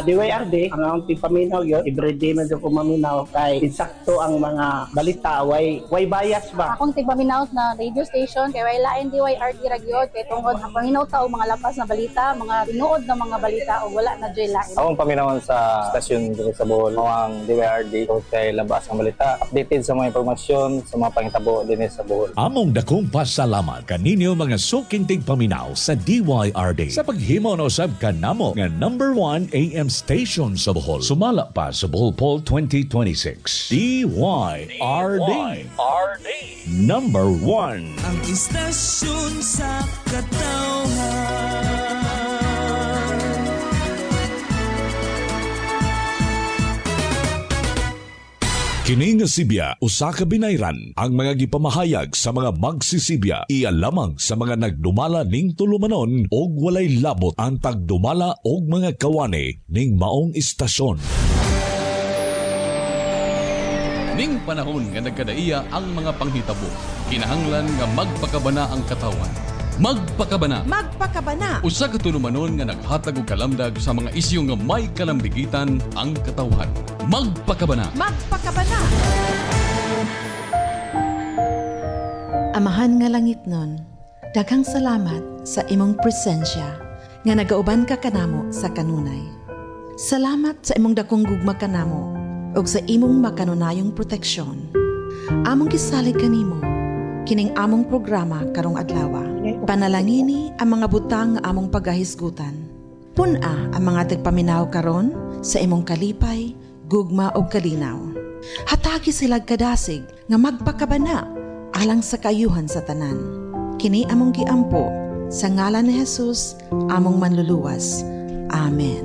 DYRD, ang akong tipaminaw yun, everyday medyo ko maminaw kay insakto ang mga balita, way bias ba? Akong tipaminaw na radio station, kay way lain DYRD ragyod, kay tungod ang paminaw ta o mga lapas na balita, mga tinuod na mga balita o wala na joy lain. Akong paminawan sa stasyon dito sa Bohol, ang DYRD, kay labas ang balita, updated sa mga impormasyon, sa mga pangitabo din sa Bohol. Among dakong pasalamat kaninyo mga suking tigpaminaw sa DYRD sa paghimo na usab kanamo nga number 1 AM station sa Bohol. Sumala pa sa Bohol Poll 2026. DYRD. Number 1. Ang istasyon sa katawhan. Kini nga Sibya, usa ka binayran ang mga gipamahayag sa mga magsisibya. Iya lamang sa mga nagdumala ning tulumanon og walay labot ang pagdumala og mga kawani ning maong istasyon. Ning panahon nga nagkadaiya ang mga panghitabo, kinahanglan nga magpakabana ang katawan. Magpakabana. Magpakabana. Usa ka tulumanon nga naghatag og kalamdag sa mga isyu nga may kalambigitan ang katawhan. Magpakabana. Magpakabana. Amahan nga langit nun, daghang salamat sa imong presensya nga nagauban ka kanamo sa kanunay. Salamat sa imong dakong gugma kanamo ug sa imong makanunayong proteksyon. Among gisalig kanimo kining among programa karong adlaw. Panalangini ang mga butang nga among pagahisgutan. Puna ang mga tigpaminaw karon sa imong kalipay, gugma ug kalinaw. Hatagi sila kadasig nga magpakabana alang sa kayuhan sa tanan. Kini among giampo sa ngalan ni Jesus, among manluluwas. Amen.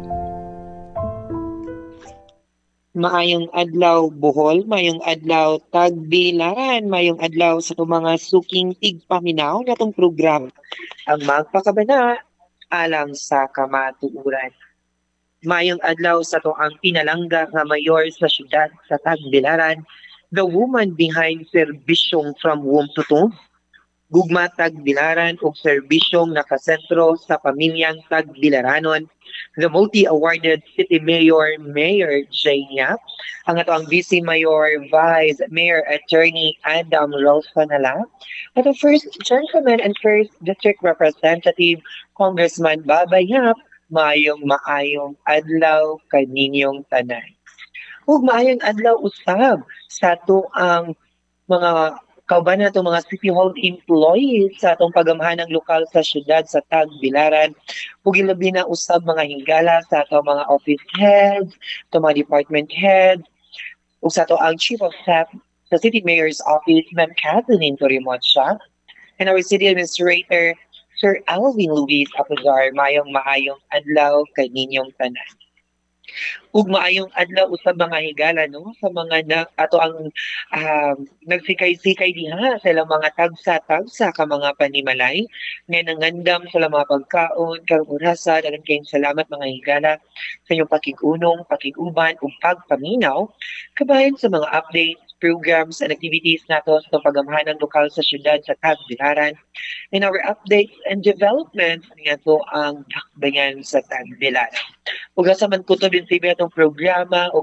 Maayong adlaw Bohol, maayong adlaw Tagbilaran, maayong adlaw sa mga suking tigpaminaw natong program ang magpakabana alang sa kamatuuran. Maayong adlaw sa to ang pinalangga nga mayor sa syudad sa Tagbilaran, the woman behind serbisyong from womb to tomb. Gugma Tagbilaran ug serbisyong nakasentro sa pamilyang Tagbilaranon, the multi-awarded City Mayor, Mayor Jane Yap, ang ato ang Vice Mayor, Vice Mayor Attorney Adam Rolfanala, at the First Gentleman and First District Representative Congressman Baba Yap, maayong adlaw kaninyong tanan. Ug maayong adlaw usab sa ato ang mga kauban na itong mga City Hall employees sa itong pagamahanang lokal sa syudad sa Tagbilaran. Ug ilabi na usab mga hingala sa itong mga office heads, itong mga department heads, ug sa ito ang Chief of Staff sa City Mayor's Office, Ma'am Kathleen Torimocha, and our City Administrator, Sir Alvin Luis Apuzar. Maayong adlaw kay ninyong tanan. Ug maayong adlaw usab mga higala no sa mga ato ang nagsikay-sikay diha sa ilang mga tagsa-tagsa ka mga panimalay nga nangandam sa mga pagkaon karong orasa. Daghang kayong salamat mga higala sa inyong pakig-unong, pakig-uban ug pagpaminaw kabahin sa mga updates, programs and activities nato sa pagamahanang lokal sa syudad sa Tagbilaran, and our updates and developments nato ang dakbayan sa Tagbilaran. Ug sa man kutob din sa itong programa o